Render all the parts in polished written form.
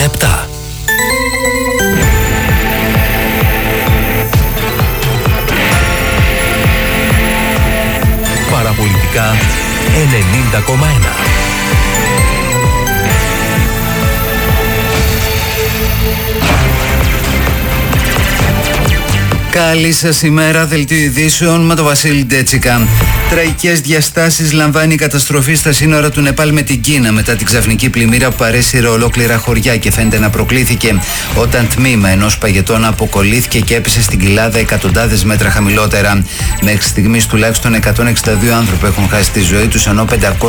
είναι 7. Παραπολιτικά 90,1. Καλή σας ημέρα, δελτίο ειδήσεων με τον Βασίλη Ντέτσικα. Τραγικές διαστάσεις λαμβάνει η καταστροφή στα σύνορα του Νεπάλ με την Κίνα μετά την ξαφνική πλημμύρα που παρέσυρε ολόκληρα χωριά και φαίνεται να προκλήθηκε όταν τμήμα ενός παγετώνα αποκολλήθηκε και έπεσε στην κοιλάδα εκατοντάδες μέτρα χαμηλότερα. Μέχρι στιγμής τουλάχιστον 162 άνθρωποι έχουν χάσει τη ζωή τους, ενώ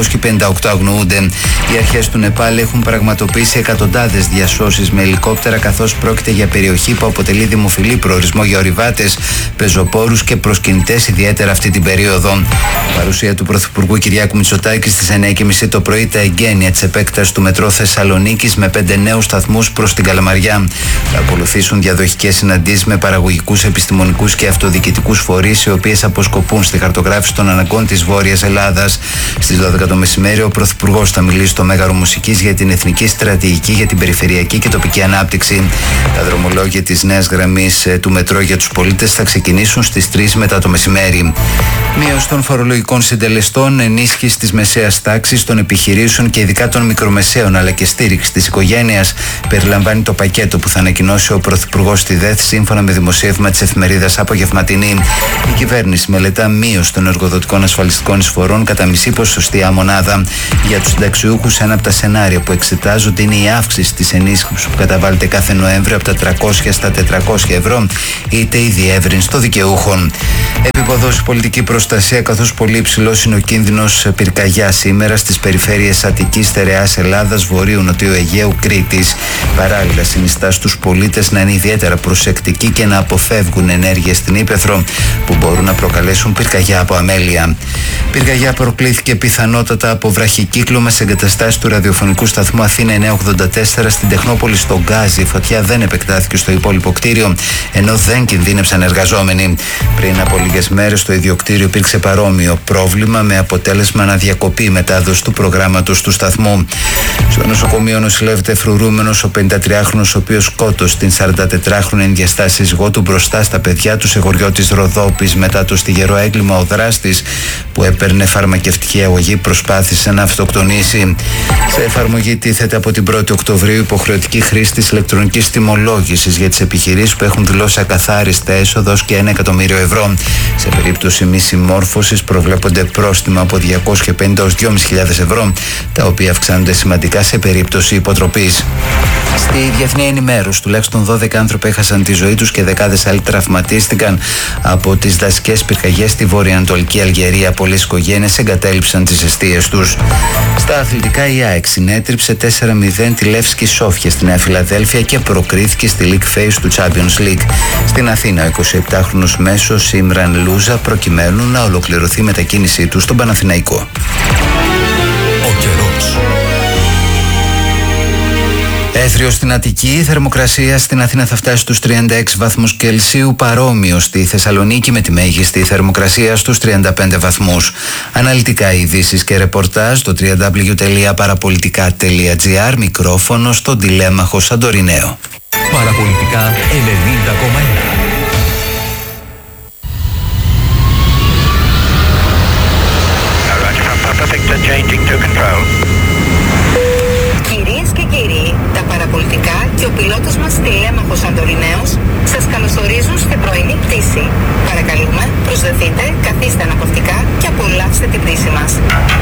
558 αγνοούνται. Οι αρχές του Νεπάλ έχουν πραγματοποιήσει εκατοντάδες διασώσεις με ελικόπτερα, καθώς πρόκειται για περιοχή που αποτελεί δημοφιλή προορισμό για ορειβάτες, πεζοπόρους και προσκυνητές, ιδιαίτερα αυτή την περίοδο. Παρουσία του Πρωθυπουργού Κυριάκου Μητσοτάκη στις 9:30 το πρωί, τα εγγένεια της επέκτασης του μετρό Θεσσαλονίκης με 5 νέους σταθμούς προς την Καλαμαριά. Θα ακολουθήσουν διαδοχικές συναντήσεις με παραγωγικούς, επιστημονικούς και αυτοδιοικητικούς φορείς, οι οποίες αποσκοπούν στη χαρτογράφηση των αναγκών της Βόρειας Ελλάδας. Στις 12 το μεσημέρι, ο Πρωθυπουργός θα μιλήσει στο Μέγαρο Μουσικής για την εθνική στρατηγική για την περιφερειακή και τοπική ανάπτυξη. Τα δρομολόγια της νέας γραμμής του μετρό για τους πολίτες θα ξεκινήσουν στις 3 μετά το μεσημέρι. Μείωση των φορολογικών συντελεστών, ενίσχυση της μεσαίας τάξης, των επιχειρήσεων και ειδικά των μικρομεσαίων, αλλά και στήριξη της οικογένειας, περιλαμβάνει το πακέτο που θα ανακοινώσει ο Πρωθυπουργός στη ΔΕΘ, σύμφωνα με δημοσίευμα της εφημερίδας Απογευματινή. Η κυβέρνηση μελετά μείωση των εργοδοτικών ασφαλιστικών εισφορών κατά μισή ποσοστία μονάδα. Για τους συνταξιούχους, ένα από τα σενάρια που εξετάζονται είναι η αύξηση της ενίσχυσης που καταβάλλεται κάθε Νοέμβριο από τα 300 στα 400 ευρώ, είτε η διεύρυνση των δικαιούχων. Επιποδώσει πολιτική προστασία, καθώς πολύ υψηλός είναι ο κίνδυνος πυρκαγιάς σήμερα στις περιφέρειες Αττικής, Στερεάς Ελλάδας, Βορείου, Νοτιού Αιγαίου, Κρήτης. Παράλληλα, συνιστά στους πολίτες να είναι ιδιαίτερα προσεκτικοί και να αποφεύγουν ενέργειες στην ύπαιθρο που μπορούν να προκαλέσουν πυρκαγιά από αμέλεια. Πυρκαγιά προκλήθηκε πιθανότατα από βραχικύκλωμα σε εγκαταστάσεις του ραδιοφωνικού σταθμού Αθήνα 984 στην Τεχνόπολη στο Γκάζι. Η φωτιά δεν επεκτάθηκε στο υπόλοιπο κτίριο, ενώ δεν κινδύνευσαν εργαζόμενοι. Πριν από λίγες μέρες, στο ίδιο κτίριο υπήρξε παρόμοιο πρόβλημα, με αποτέλεσμα να διακοπεί η μετάδοση του προγράμματος του σταθμού. Στο νοσοκομείο νοσηλεύεται φρουρούμενος ο 53χρονος, ο οποίος σκότωσε την 44χρονη διαστάση σύζυγό του μπροστά στα παιδιά του σε χωριό της Ροδόπης. Μετά το στιγερό έγκλημα, ο δράστης, που έπαιρνε φαρμακευτική αγωγή, προσπάθησε να αυτοκτονήσει. Σε εφαρμογή τίθεται από την 1η Οκτωβρίου υποχρεωτική χρήση της ηλεκτρονικής τιμολόγησης για τις επιχειρήσεις που έχουν δηλώσει ακαθάριστα έσοδα ως και 1 εκατομμύριο ευρώ. Σε περίπτωση μη συμμόρφωσης προβλέπονται πρόστιμα από 250 ως 2.500 ευρώ, τα οποία αυξάνονται σημαντικά σε περίπτωση υποτροπής. Στη διεθνή ενημέρωση, τουλάχιστον 12 άνθρωποι έχασαν τη ζωή τους και δεκάδες άλλοι τραυματίστηκαν από τις δασικές πυρκαγιές στη βορειοανατολική Αλγερία. Πολλές οικογένειες εγκατέλειψαν τις εστίες τους. Στα αθλητικά, η ΑΕΚ συνέτριψε 4-0 τη Λεύσκη Σόφια στη Νέα Φιλαδέλφια και προκρίθηκε στη League Phase του Champions League. Στην Αθήνα, ο 27χρονος μέσος Ιμραν Λούζα, προκειμένου να ολοκληρωθεί η μετακίνησή του στον Παναθηναϊκό. Ο καιρός. Έθριο στην Αττική, η θερμοκρασία στην Αθήνα θα φτάσει στους 36 βαθμούς Κελσίου, παρόμοιο στη Θεσσαλονίκη με τη μέγιστη θερμοκρασία στους 35 βαθμούς. Αναλυτικά ειδήσεις και ρεπορτάζ στο www.parapolitica.gr, μικρόφωνο στον τηλέμαχο Σαντορινέο. Παραπολιτικά 90,1. Κυρίες και κύριοι, τα παραπολιτικά και ο πιλότος μας τηλέμαχος Σαντορινέος σας καλωσορίζουν στην πρωινή πτήση. Παρακαλούμε, προσδεθείτε, καθίστε αναπαυτικά και απολαύστε την πτήση μας.